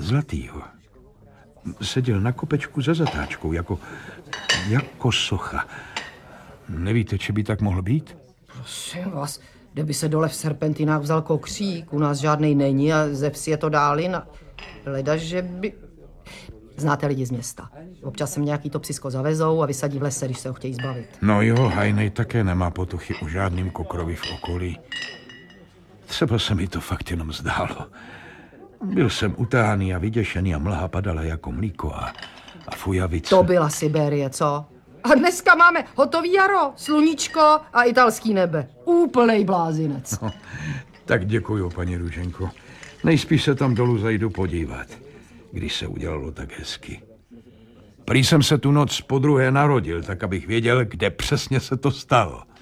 Zlatýho. Seděl na kopečku za zatáčkou, jako socha. Nevíte, či by tak mohl být? Prosím vás, kdyby se dole v Serpentinách vzal kokřík, u nás žádnej není a ze vsi je to dálina. Leda, že by... Znáte lidi z města. Občas sem nějaký to psisko zavezou a vysadí v lese, když se ho chtějí zbavit. No jo, Hajnej také nemá potuchy o žádným kokrovi v okolí. Třeba se mi to fakt jenom zdálo. Byl jsem utáhaný a vyděšený a mlha padala jako mlíko a fujavice. To byla Sibérie, co? A dneska máme hotový jaro, sluníčko a italský nebe. Úplnej blázinec. No, tak děkuju, paní Růženko. Nejspíš se tam dolů zajdu podívat, když se udělalo tak hezky. Prý jsem se tu noc podruhé narodil, tak abych věděl, kde přesně se to stalo.